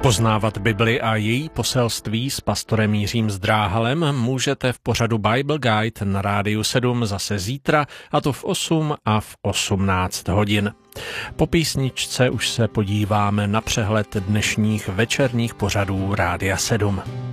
Poznávat Bibli a její poselství s pastorem Jiřím Zdráhalem můžete v pořadu Bible Guide na Rádiu 7 zase zítra, a to v 8 a v 18 hodin. Po písničce už se podíváme na přehled dnešních večerních pořadů Rádia 7.